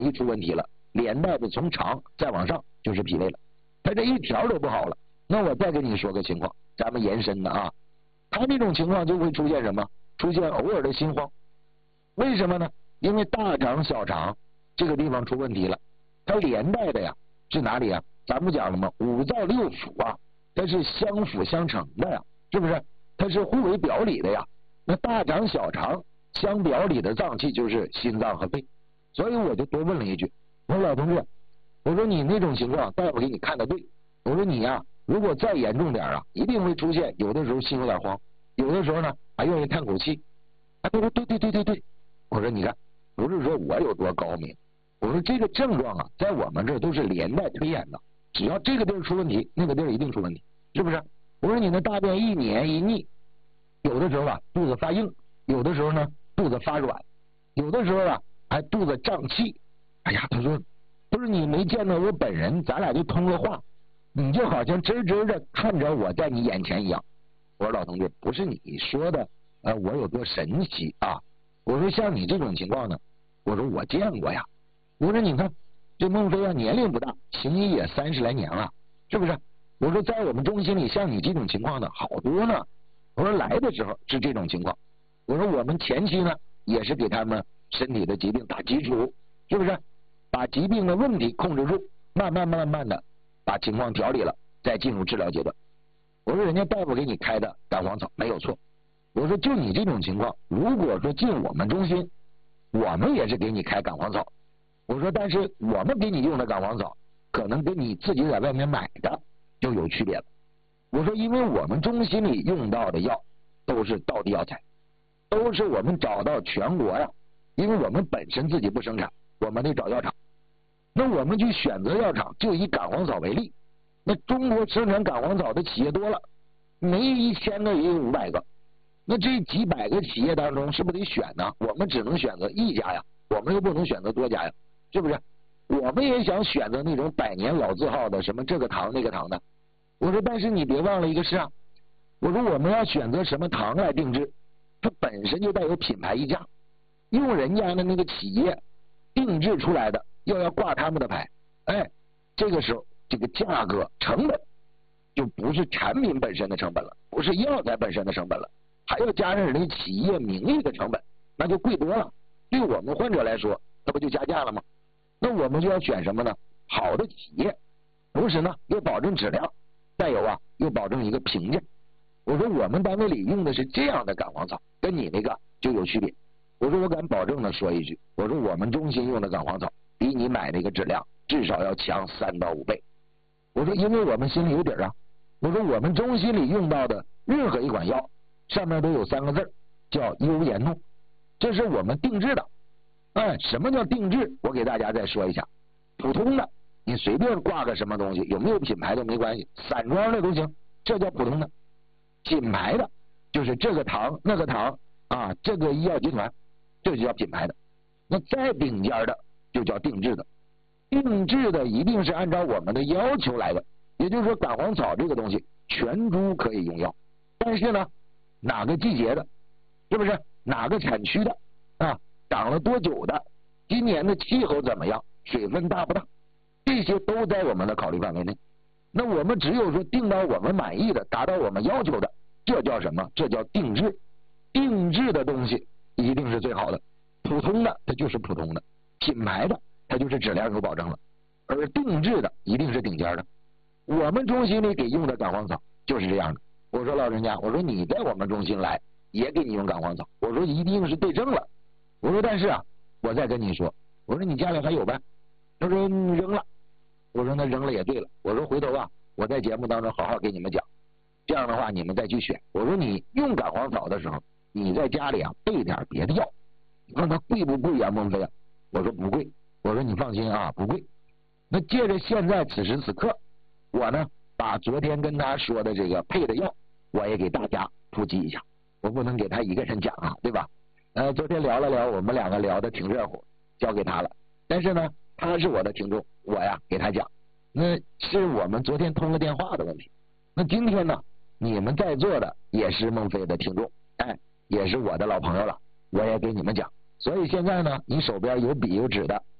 一出问题了，连带着从肠再往上就是脾胃了，他这一条都不好了。那我再跟你说个情况，咱们延伸的啊，他这种情况就会出现什么？出现偶尔的心慌。为什么呢？因为大肠小肠这个地方出问题了，它连带的呀是哪里啊？咱不讲了吗？五脏六腑啊，它是相辅相成的呀，是不是？它是互为表里的呀。那大肠小肠相表里的脏器就是心脏和肺，所以我就多问了一句，我说老同志，我说你那种情况大夫给你看的对，我说你呀如果再严重点啊，一定会出现有的时候心有点慌，有的时候呢还愿意叹口气。他说对，我说你看，不是说我有多高明，我说这个症状啊在我们这都是连带推演的，只要这个地儿出问题，那个地儿一定出问题，是不是？我说你的大便一黏一腻，有的时候啊肚子发硬，有的时候呢肚子发软，有的时候啊还肚子胀气。哎呀，他说你没见到我本人，咱俩就通个话，你就好像真的看着我在你眼前一样。我说老同志，不是你说的我有多神奇啊，我说像你这种情况呢，我说我见过呀。我说你看这孟非啊年龄不大，行医也30来年了，是不是？我说在我们中心里像你这种情况的好多呢。我说来的时候是这种情况，我说我们前期呢也是给他们身体的疾病打基础，是不是？把疾病的问题控制住，慢慢的把情况调理了，再进入治疗阶段。我说人家大夫给你开的甘黄草没有错，我说就你这种情况，如果说进我们中心，我们也是给你开甘黄草，我说但是我们给你用的甘黄草可能跟你自己在外面买的就有区别了。我说因为我们中心里用到的药都是道地药材，都是我们找到全国呀，因为我们本身自己不生产，我们得找药厂，那我们去选择药厂就以甘黄草为例。那中国生产甘黄草的企业多了，没1000个也有500个，那这几百个企业当中是不是得选呢？我们只能选择一家呀，我们又不能选择多家呀，是不是？我们也想选择那种100年老字号的，什么这个糖那个糖的。我说但是你别忘了一个事啊，我说我们要选择什么糖来定制，它本身就带有品牌溢价，用人家的那个企业定制出来的，要挂他们的牌，哎，这个时候这个价格成本就不是产品本身的成本了，不是药材本身的成本了，还要加上人家企业名义的成本，那就贵多了。对我们患者来说，那不就加价了吗？那我们就要选什么呢？好的企业，同时呢又保证质量，再有啊又保证一个评价。我说我们单位里用的是这样的甘黄草，跟你那个就有区别。我说我敢保证的说一句，我说我们中心用的甘黄草比你买那个质量至少要强3到5倍。我说因为我们心里有底啊，我说我们中心里用到的任何一款药上面都有3个字叫优颜诺，这是我们定制的。哎，什么叫定制？我给大家再说一下，普通的你随便挂个什么东西，有没有品牌都没关系，散装的都行，这叫普通的。品牌的就是这个糖那个糖啊，这个医药集团，这就叫品牌的。那再顶尖的就叫定制的，定制的一定是按照我们的要求来的，也就是说甘黄草这个东西全株可以用药，但是呢哪个季节的，是不是哪个产区的啊，长了多久的，今年的气候怎么样，水分大不大，这些都在我们的考虑范围内。那我们只有说定到我们满意的，达到我们要求的，这叫什么？这叫定制。定制的东西一定是最好的，普通的它就是普通的，品牌的它就是质量有保证了，而定制的一定是顶尖的。我们中心里给用的甘黄草就是这样的。我说老人家，我说你在我们中心来也给你用甘黄草，我说一定是对症了。我说但是啊，我再跟你说，我说你家里还有呗？他说你扔了。我说那扔了也对了，我说回头啊我在节目当中好好给你们讲，这样的话你们再去选。我说你用甘黄草的时候，你在家里啊备点别的药。你看它贵不贵啊孟非啊？我说不贵，我说你放心啊不贵。那借着现在此时此刻，我呢把昨天跟他说的这个配的药我也给大家普及一下，我不能给他一个人讲啊，对吧？昨天聊了聊，我们2个聊的挺热乎，交给他了。但是呢他是我的听众，我呀给他讲，那是我们昨天通了电话的问题。那今天呢你们在座的也是孟非的听众，也是我的老朋友了，我也给你们讲。所以现在呢你手边有笔有纸的，